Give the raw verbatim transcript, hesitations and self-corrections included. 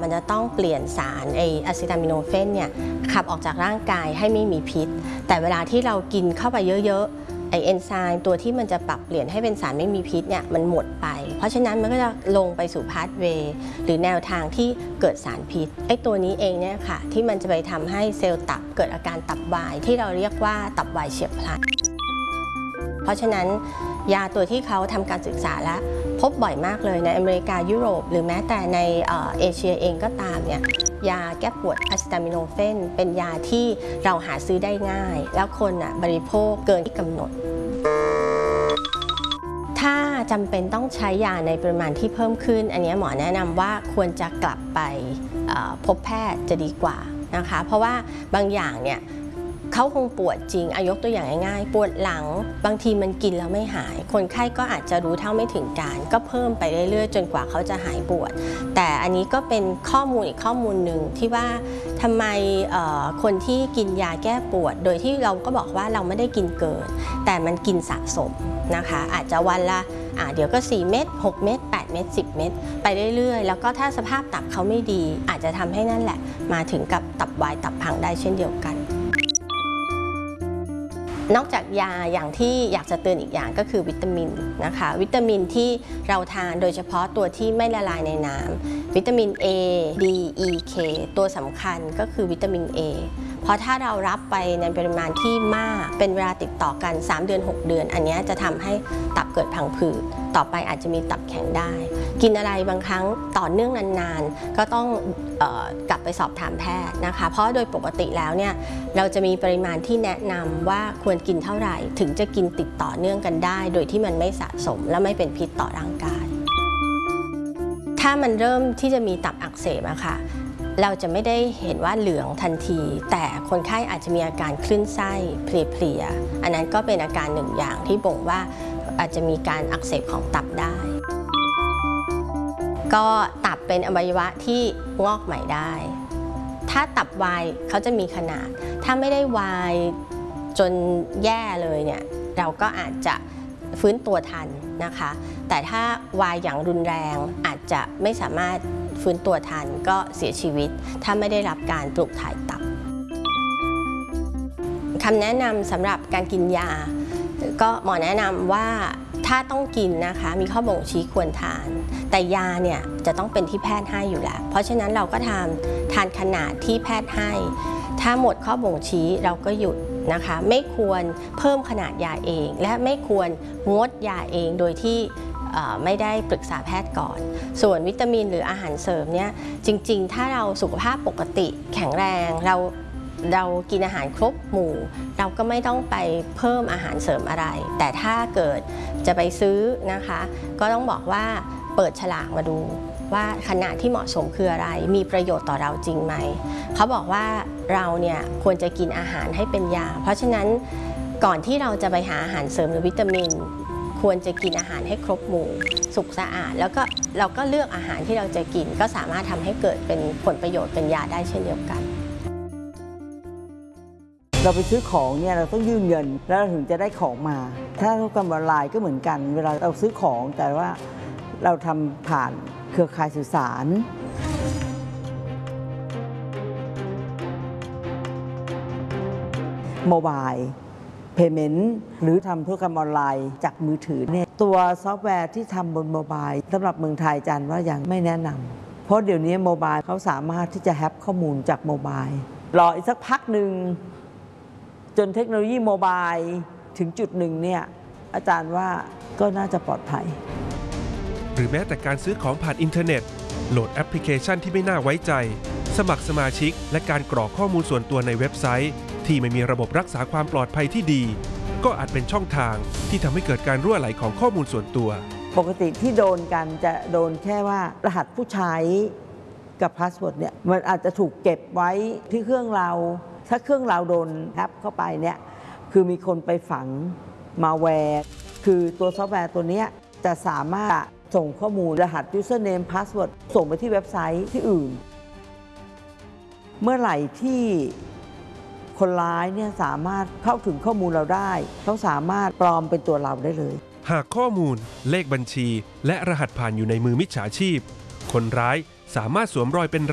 มันจะต้องเปลี่ยนสารไออะซิตามิโนเฟนเนี่ยขับออกจากร่างกายให้ไม่มีพิษแต่เวลาที่เรากินเข้าไปเยอะๆไอเอนไซม์ตัวที่มันจะปรับเปลี่ยนให้เป็นสารไม่มีพิษเนี่ยมันหมดไปเพราะฉะนั้นมันก็จะลงไปสู่พาธเวย์หรือแนวทางที่เกิดสารพิษไอตัวนี้เองเนี่ยค่ะที่มันจะไปทำให้เซลล์ตับเกิดอาการตับวายที่เราเรียกว่าตับวายเฉียบพลันเพราะฉะนั้นยาตัวที่เขาทำการศึกษาแล้วพบบ่อยมากเลยในอเมริกายุโรปหรือแม้แต่ในเอเชียเองก็ตามเนี่ยยาแก้ปวดอะซิตามิโนเฟนเป็นยาที่เราหาซื้อได้ง่ายแล้วคนอ่ะบริโภคเกินที่กำหนดถ้าจำเป็นต้องใช้ยาในปริมาณที่เพิ่มขึ้นอันนี้หมอแนะนำว่าควรจะกลับไปพบแพทย์จะดีกว่านะคะเพราะว่าบางอย่างเนี่ยเขาคงปวดจริงอายกตัวอย่างง่ายๆปวดหลังบางทีมันกินแล้วไม่หายคนไข้ก็อาจจะรู้เท่าไม่ถึงการก็เพิ่มไปเรื่อยๆจนกว่าเขาจะหายปวดแต่อันนี้ก็เป็นข้อมูลอีกข้อมูลหนึ่งที่ว่าทำไมคนที่กินยาแก้ปวดโดยที่เราก็บอกว่าเราไม่ได้กินเกินแต่มันกินสะสมนะคะอาจจะวันละอ่าเดี๋ยวก็สี่เม็ดหกเม็ดแปดเม็ดสิบเม็ดไปเรื่อยๆแล้วก็ถ้าสภาพตับเขาไม่ดีอาจจะทำให้นั่นแหละมาถึงกับตับวายตับพังได้เช่นเดียวกันนอกจากยาอย่างที่อยากจะเตือนอีกอย่างก็คือวิตามินนะคะวิตามินที่เราทานโดยเฉพาะตัวที่ไม่ละลายในน้ำวิตามิน A D E K ตัวสำคัญก็คือวิตามิน A เพราะถ้าเรารับไปในปริมาณที่มากเป็นเวลาติดต่อกันสามเดือนหกเดือนอันนี้จะทำให้ตับเกิดพังผืดต่อไปอาจจะมีตับแข็งได้กินอะไรบางครั้งต่อเนื่องนานๆก็ต้องเอ่อกลับไปสอบถามแพทย์นะคะเพราะโดยปกติแล้วเนี่ยเราจะมีปริมาณที่แนะนำว่าควรกินเท่าไหร่ถึงจะกินติดต่อเนื่องกันได้โดยที่มันไม่สะสมและไม่เป็นพิษต่อร่างกายถ้ามันเริ่มที่จะมีตับอักเสบอะค่ะเราจะไม่ได้เห็นว่าเหลืองทันทีแต่คนไข้อาจจะมีอาการคลื่นไส้เพลียๆอันนั้นก็เป็นอาการหนึ่งอย่างที่บ่งว่าอาจจะมีการอักเสบของตับได้ก็ตับเป็นอวัยวะที่งอกใหม่ได้ถ้าตับวายเขาจะมีขนาดถ้าไม่ได้วายจนแย่เลยเนี่ยเราก็อาจจะฟื้นตัวทันนะคะแต่ถ้าวายอย่างรุนแรงอาจจะไม่สามารถฟื้นตัวทันก็เสียชีวิตถ้าไม่ได้รับการปลูกถ่ายตับคำแนะนำสำหรับการกินยาก็หมอแนะนำว่าถ้าต้องกินนะคะมีข้อบ่งชี้ควรทานแต่ยาเนี่ยจะต้องเป็นที่แพทย์ให้อยู่แล้วเพราะฉะนั้นเราก็ทานทานขนาดที่แพทย์ให้ถ้าหมดข้อบ่งชี้เราก็หยุดนะคะไม่ควรเพิ่มขนาดยาเองและไม่ควรงดยาเองโดยที่ไม่ได้ปรึกษาแพทย์ก่อนส่วนวิตามินหรืออาหารเสริมเนี่ยจริงๆถ้าเราสุขภาพปกติแข็งแรงเราเรากินอาหารครบหมู่เราก็ไม่ต้องไปเพิ่มอาหารเสริมอะไรแต่ถ้าเกิดจะไปซื้อนะคะก็ต้องบอกว่าเปิดฉลากมาดูว่าขนาดที่เหมาะสมคืออะไรมีประโยชน์ต่อเราจริงไหมเขาบอกว่าเราเนี่ยควรจะกินอาหารให้เป็นยาเพราะฉะนั้นก่อนที่เราจะไปหาอาหารเสริมหรือวิตามินควรจะกินอาหารให้ครบหมู่สุขสะอาดแล้วก็เราก็เลือกอาหารที่เราจะกินก็สามารถทำให้เกิดเป็นผลประโยชน์เป็นยาได้เช่นเดียวกันเราไปซื้อของเนี่ยเราต้องยื่นเงินแล้วเราถึงจะได้ของมาถ้าธุรกรรมออนไลน์ก็เหมือนกันเวลาเราซื้อของแต่ว่าเราทำผ่านเครือข่ายสื่อสารโมบายเพย์เมนต์หรือทำธุรกรรมออนไลน์จากมือถือเนี่ยตัวซอฟต์แวร์ที่ทำบนโมบายสำหรับเมืองไทยจันว่ายังไม่แนะนำเพราะเดี๋ยวนี้โมบายเขาสามารถที่จะแฮปข้อมูลจากโมบายรออีกสักพักหนึ่งจนเทคโนโลยีโมบายถึงจุดหนึ่งเนี่ยอาจารย์ว่าก็น่าจะปลอดภัยหรือแม้แต่การซื้อของผ่านอินเทอร์เน็ตโหลดแอปพลิเคชันที่ไม่น่าไว้ใจสมัครสมาชิกและการกรอกข้อมูลส่วนตัวในเว็บไซต์ที่ไม่มีระบบรักษาความปลอดภัยที่ดีก็อาจเป็นช่องทางที่ทำให้เกิดการรั่วไหลของข้อมูลส่วนตัวปกติที่โดนกันจะโดนแค่ว่ารหัสผู้ใช้กับพาสเวิร์ดเนี่ยมันอาจจะถูกเก็บไว้ที่เครื่องเราถ้าเครื่องเราโดนแฮปเข้าไปเนี่ยคือมีคนไปฝังมาแวร์คือตัวซอฟต์แวร์ตัวนี้จะสามารถส่งข้อมูลรหัส username password ส่งไปที่เว็บไซต์ที่อื่นเมื่อไหร่ที่คนร้ายเนี่ยสามารถเข้าถึงข้อมูลเราได้เขาสามารถปลอมเป็นตัวเราได้เลยหากข้อมูลเลขบัญชีและรหัสผ่านอยู่ในมือมิจฉาชีพคนร้ายสามารถสวมรอยเป็น